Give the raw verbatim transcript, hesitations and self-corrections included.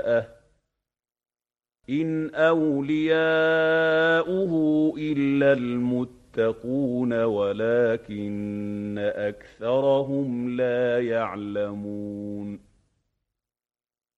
شَاءَهُ إِنْ أَوْلِيَاؤُهُ إِلَّا الْمُتَّقُونَ وَلَٰكِنَّ أَكْثَرَهُمْ لَا يَعْلَمُونَ